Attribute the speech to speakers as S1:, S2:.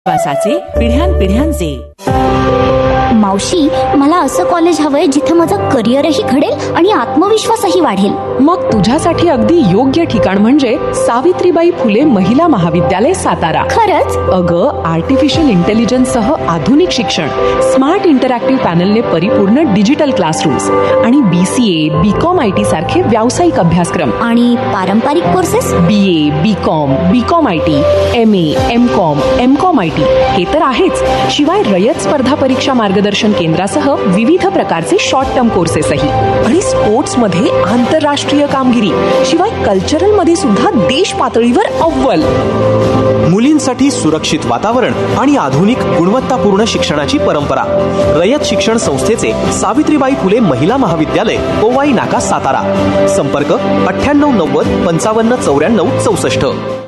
S1: विश्वासाचे पिढ्यानपिढ्यांचे.
S2: मावशी, मला असं कॉलेज हवंय जिथे माझं करिअरही घडेल आणि आत्मविश्वासही वाढेल.
S3: मग तुझ्यासाठी अगदी योग्य ठिकाण म्हणजे सावित्रीबाई फुले महिला महाविद्यालय सातारा.
S2: खरंच?
S3: अगं, आर्टिफिशियल इंटेलिजन्स सह आधुनिक शिक्षण, स्मार्ट इंटरॅक्टिव्ह पॅनलने परिपूर्ण डिजिटल क्लासरूम्स आणि BCA, BCom IT सारखे व्यावसायिक अभ्यासक्रम.
S2: आणि पारंपरिक courses?
S3: BA, BCom IT, MA, MCom IT हे तर आहेच. शिवाय रयत स्पर्धा परीक्षा मार्गदर्शन केंद्रासह विविध प्रकारचे शॉर्ट टर्म कोर्सेसही. आणि स्पोर्ट्स मध्ये आंतरराष्ट्रीय कामगिरी, शिवाय कल्चरल मध्ये सुद्धा देश पातळीवर अव्वल.
S4: मुलींसाठी सुरक्षित वातावरण आणि आधुनिक गुणवत्तापूर्ण शिक्षणाची परंपरा. रयत शिक्षण संस्थेचे सावित्रीबाई फुले महिला महाविद्यालय, पोवाई नाका, सातारा. संपर्क 9890 5594 64.